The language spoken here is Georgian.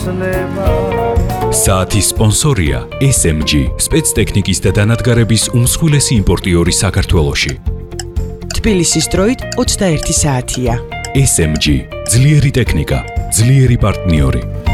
საათის სპონსორია SMG, სპეცტექნიკის და დანადგარების უმსხვილესი იმპორტიორი საქართველოში. თბილისის დროით 21 საათია. SMG, ძლიერი ტექნიკა, ძლიერი პარტნიორი.